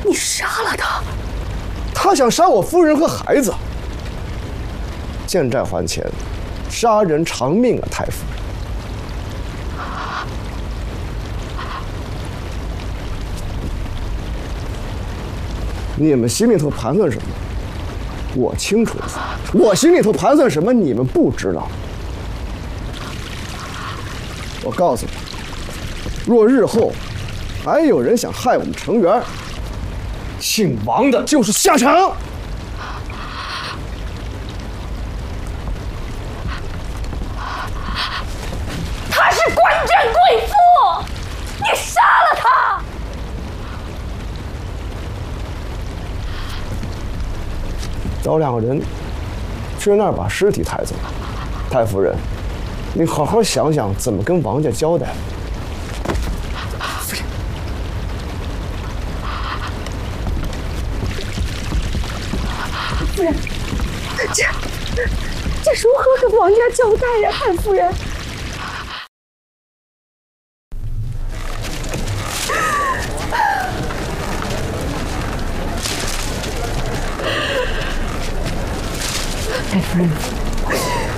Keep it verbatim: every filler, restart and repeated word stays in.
你杀了他？ 他想杀我夫人和孩子，欠债还钱，杀人偿命啊，太夫人。你们心里头盘算什么？我清楚。我心里头盘算什么？你们不知道。我告诉你，若日后还有人想害我们成员，姓王的就是下场。 她是关镇贵妇，你杀了她！ 找两个人去那儿把尸体抬走。太夫人，你好好想想怎么跟王家交代。 夫人，夫人，这这如何跟王家交代呀，太夫人？太夫人。